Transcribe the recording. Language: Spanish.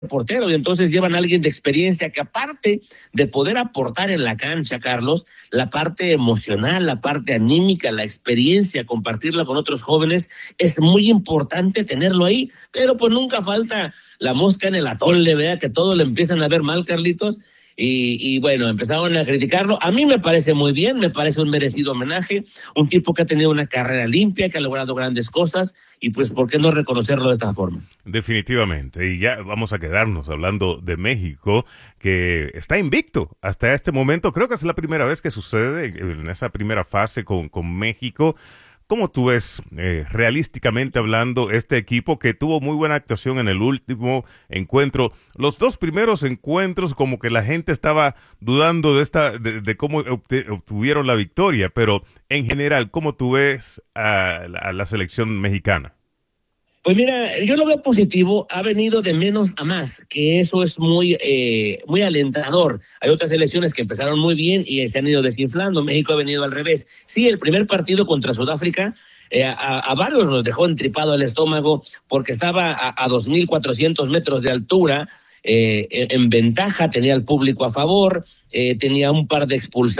portero, y entonces llevan a alguien de experiencia que, aparte de poder aportar en la cancha, Carlos, la parte emocional, la parte anímica, la experiencia, compartirla con otros jóvenes, es muy importante tenerlo ahí, pero pues nunca falta la mosca en el atole, vea que todo le empiezan a ver mal, Carlitos. Y bueno, empezaron a criticarlo. A mí me parece muy bien, me parece un merecido homenaje, un tipo que ha tenido una carrera limpia, que ha logrado grandes cosas, y pues ¿por qué no reconocerlo de esta forma? Definitivamente, y ya vamos a quedarnos hablando de México, que está invicto hasta este momento. Creo que es la primera vez que sucede en esa primera fase con México. ¿Cómo tú ves, realísticamente hablando, este equipo que tuvo muy buena actuación en el último encuentro? Los dos primeros encuentros, como que la gente estaba dudando de cómo obtuvieron la victoria, pero en general, ¿cómo tú ves a la selección mexicana? Pues mira, yo lo veo positivo, ha venido de menos a más, que eso es muy alentador. Hay otras selecciones que empezaron muy bien y se han ido desinflando. México ha venido al revés. Sí, el primer partido contra Sudáfrica a varios nos dejó entripado el estómago porque estaba a 2.400 metros de altura, en ventaja, tenía el público a favor, tenía un par de expulsados